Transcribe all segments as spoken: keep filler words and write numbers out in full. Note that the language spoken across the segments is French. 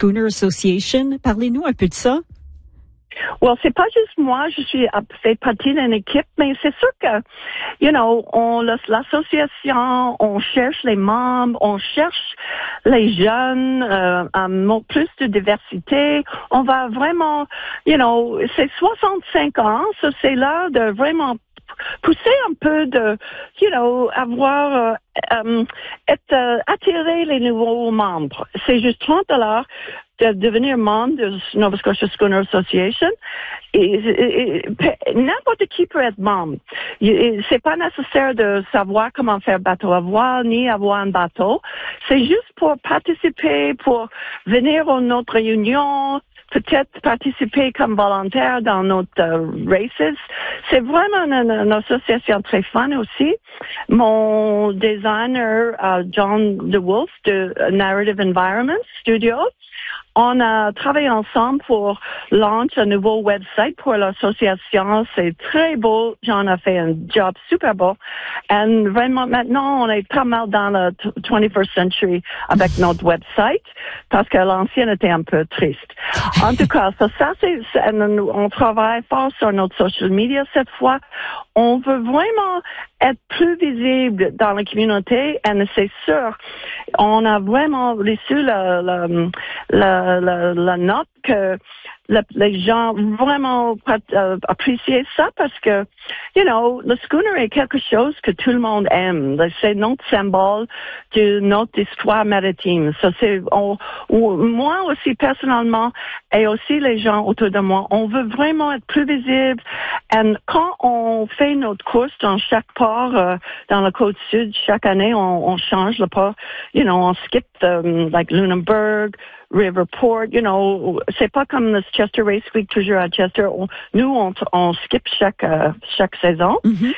Schooner Association. Parlez-nous un peu de ça. Well, c'est pas juste moi, je suis fait partie d'une équipe, mais c'est sûr que, you know, on l'association, on cherche les membres, on cherche les jeunes, euh, un plus de diversité. On va vraiment, you know, c'est soixante-cinq ans, ça c'est l'heure de vraiment pousser un peu de, you know, avoir, euh, euh, être, euh, attirer les nouveaux membres. C'est juste trente dollars de devenir membre de Nova Scotia Schooner Association. Et, et, et n'importe qui peut être membre. C'est pas nécessaire de savoir comment faire bateau à voile, ni avoir un bateau. C'est juste pour participer, pour venir à notre réunion, peut-être participer comme volontaire dans notre uh, races. C'est vraiment une, une association très fun aussi. Mon designer, uh, John DeWolf de Narrative Environment Studios, on a travaillé ensemble pour lancer un nouveau website pour l'association. C'est très beau. John a fait un job super beau. Et vraiment, maintenant, on est pas mal dans le twenty-first century avec notre website parce que l'ancien était un peu triste. En tout cas, ça, ça c'est, on travaille fort sur notre social media cette fois. On veut vraiment être plus visible dans la communauté et c'est sûr, on a vraiment reçu la, la, la, la, la note que le, les gens vraiment euh, appréciaient ça parce que, you know, le schooner est quelque chose que tout le monde aime. C'est notre symbole de notre histoire maritime. Ça, c'est, on, on, moi aussi personnellement et aussi les gens autour de moi, on veut vraiment être plus visible. Et quand on fait notre course dans chaque port, euh, dans la côte sud, chaque année, on, on change le port. You know, on skip um, like Lunenburg, Riverport, you know, c'est pas comme le Chester Race Week toujours à Chester. On, nous, on, on skip chaque euh, chaque saison. Mm-hmm.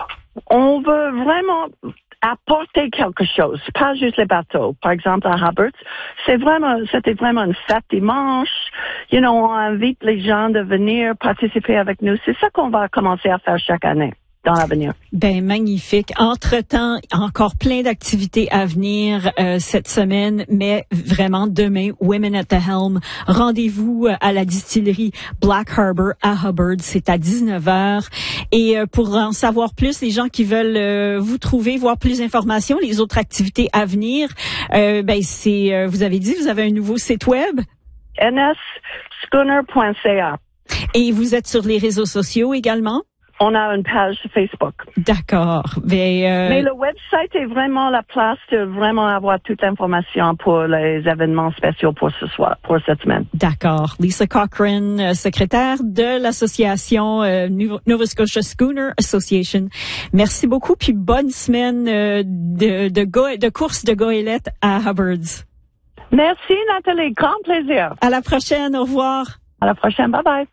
On veut vraiment apporter quelque chose, pas juste les bateaux. Par exemple, à Hubbard, c'est vraiment, c'était vraiment une fête dimanche. You know, on invite les gens de venir participer avec nous. C'est ça qu'on va commencer à faire chaque année dans l'avenir. Ben magnifique. Entre-temps, encore plein d'activités à venir euh, cette semaine, mais vraiment demain, Women at the Helm. Rendez-vous à la distillerie Black Harbor à Hubbard. C'est à dix-neuf heures. Et euh, pour en savoir plus, les gens qui veulent euh, vous trouver, voir plus d'informations, les autres activités à venir, euh, ben c'est, euh, vous avez dit, vous avez un nouveau site web? n s schooner point c a. Et vous êtes sur les réseaux sociaux également? On a une page Facebook. D'accord. Mais, euh... Mais le website est vraiment la place de vraiment avoir toute l'information pour les événements spéciaux pour ce soir, pour cette semaine. D'accord. Lisa Cochrane, secrétaire de l'association euh, Nova Scotia Schooner Association. Merci beaucoup, puis bonne semaine euh, de, de, go- de course de goélette à Hubbard's. Merci Nathalie, grand plaisir. À la prochaine, au revoir. À la prochaine, bye bye.